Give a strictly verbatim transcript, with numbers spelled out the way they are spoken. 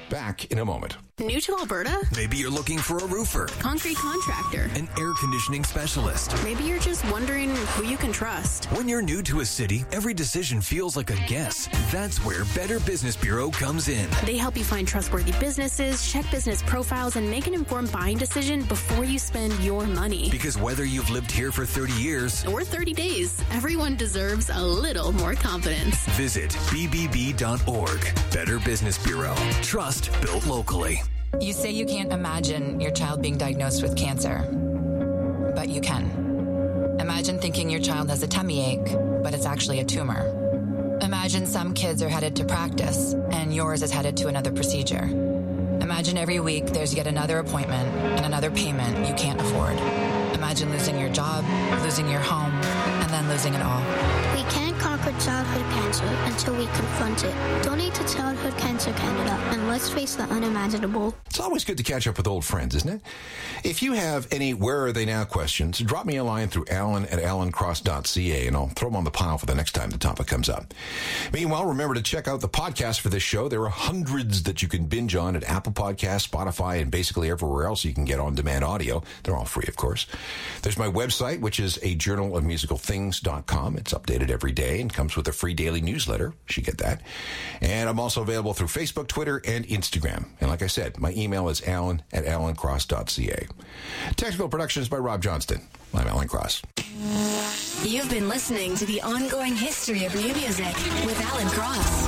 Back in a moment. New to Alberta? Maybe you're looking for a roofer, Concrete contractor, an air conditioning specialist. Maybe you're just wondering who you can trust. When you're new to a city, every decision feels like a guess. That's where Better Business Bureau comes in. They help you find trustworthy businesses, check business profiles, and make an informed buying decision before you spend your money. Because whether you've lived here for thirty years or thirty days, everyone deserves a little more confidence. Visit b b b dot org. Better Business Bureau. Trust built locally. You say you can't imagine your child being diagnosed with cancer, but you can. Imagine thinking your child has a tummy ache, but it's actually a tumor. Imagine some kids are headed to practice, and yours is headed to another procedure. Imagine every week there's yet another appointment and another payment you can't afford. Imagine losing your job, losing your home, and then losing it all. We can't conquer childhood cancer until we confront it. Donate to Childhood Cancer Canada, and let's face the unimaginable. It's always good to catch up with old friends, isn't it? If you have any where are they now questions, drop me a line through alan at alan cross dot c a, and I'll throw them on the pile for the next time the topic comes up. Meanwhile, remember to check out the podcast for this show. There are hundreds that you can binge on at Apple Podcasts, Spotify, and basically everywhere else you can get on-demand audio. They're all free, of course. There's my website, which is a journal of musical things dot com. It's updated every day and comes with a free daily newsletter. You should get that. And I'm also available through Facebook, Twitter, and Instagram. And like I said, my email is alan at alan cross dot c a. Technical production is by Rob Johnston. I'm Alan Cross. You've been listening to The Ongoing History of New Music with Alan Cross.